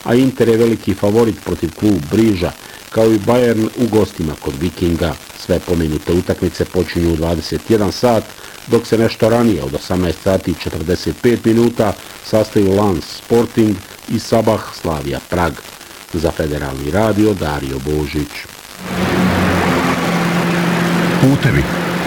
a Inter je veliki favorit protiv klub Briža, kao i Bayern u gostima kod Vikinga. Sve pomenute utakmice počinju u 21 sat, dok se nešto ranije od 18 sati i 45 minuta sastaju Lens Sporting i Sabah Slavija Prag. Za Federalni radio Dario Božić. Putevi.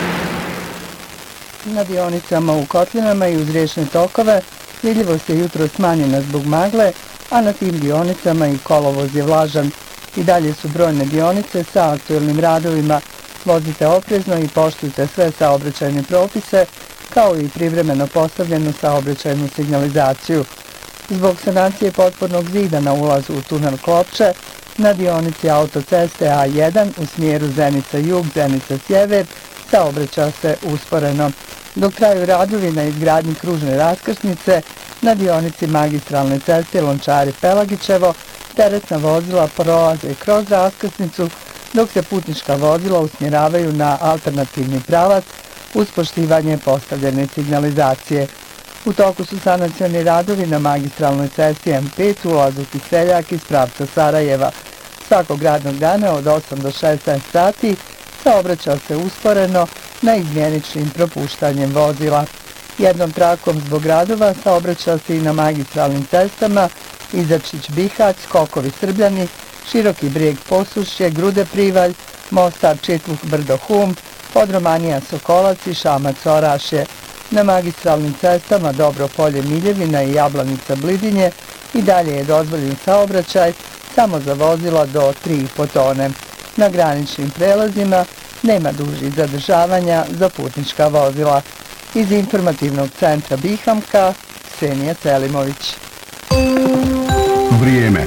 Na dionicama u Kotlinama i uz riječne tokove vidljivost je jutro smanjena zbog magle, a na tim dionicama i kolovoz je vlažan. I dalje su brojne dionice sa aktuelnim radovima. Vozite oprezno i poštujte sve saobraćajne propise, kao i privremeno postavljenu saobraćajnu signalizaciju. Zbog sanacije potpornog zida na ulazu u tunel Klopče, na dionici autoceste A1 u smjeru Zenica-Jug, Zenica-Sjever, saobraća se usporeno. Dok traju radovi na izgradnji kružne raskrsnice, na dionici magistralne ceste Lončari-Pelagićevo, teretna vozila prolaze kroz raskrsnicu, dok se putnička vozila usmjeravaju na alternativni pravac uz poštivanje postavljene signalizacije. U toku su sanacioni radovi na magistralnoj cesti M5 ulazu Kiseljak iz pravca Sarajeva. Svakog radnog dana od 8 do 16 sati saobraća se usporeno na izmjeničnim propuštanjem vozila. Jednom trakom zbog radova saobraća se i na magistralnim cestama Izačić-Bihać, Skokovi-Srbljani, Široki Brijeg-Posušje, Grude-Privalj, Mostar Čitluk-Brdo-Hum, Podromanija-Sokolac i Šamac-Orašje. Na magistralnim cestama Dobro Polje-Miljevina i Jablanica-Blidinje i dalje je dozvoljen saobraćaj samo za vozila do 3,5 tone. Na graničnim prelazima nema dužih zadržavanja za putnička vozila. Iz informativnog centra Bihamka, Ksenija Celimović. Vrijeme.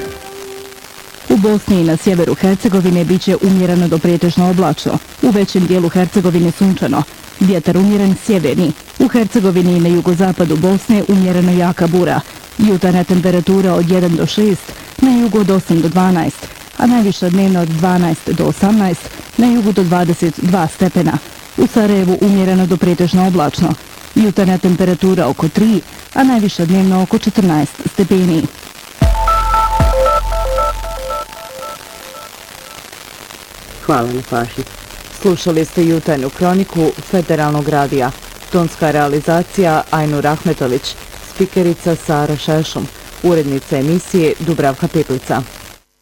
U Bosni i na sjeveru Hercegovine biće umjereno do pretežno oblačno. U većem dijelu Hercegovine sunčano. Vjetar umjeren sjeverni. U Hercegovini i na jugozapadu Bosne umjereno jaka bura. Jutarnja temperatura od 1 do 6, na jugu od 8 do 12, a najviša dnevna od 12 do 18, na jugu do 22 stepena. U Sarajevu umjereno do pretežno oblačno. Jutarnja temperatura oko 3, a najviša dnevna oko 14 stepeni. Hvala na pažnji. Slušali ste jutarnju kroniku Federalnog radija. Tonska realizacija Ajnur Ahmetović, spikerica Sara Šešum, urednica emisije Dubravka Piplica.